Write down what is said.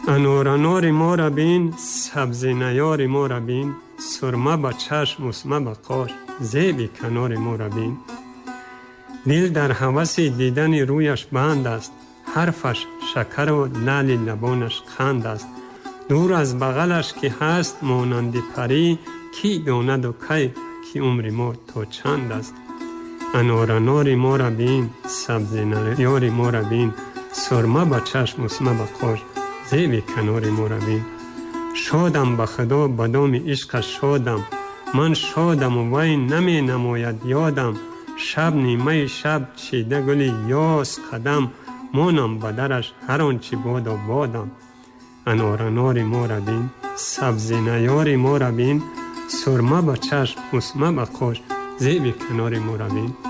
انور ما را بین، سبزی نیار ما را بین، سرمه با چشم مسمه با قاش، زیبی کنار ما را بین. دل در هوس دیدن رویش بند است، حرفش شکر و لعل لبانش قند است. دور از بغلش که هست مانند پری، کی داند و کی که عمر ما تا چند است. انار ما را بین، سبزی نیار ما را بین، سرمه با چشم مسمه با قاش، زیبی کنار ما را بین. شادم به خدا بدام عشق شادم، من شادم و وی نمی نماید یادم. شب نیمه شب چیده گلی یاس قدم، مانم بدرش هر آنچه باد و بادم. انار ما را بین، سبزی نیار ما را بین، سرمه با چشم مسمه با قاش، زیبی کنار ما را بین.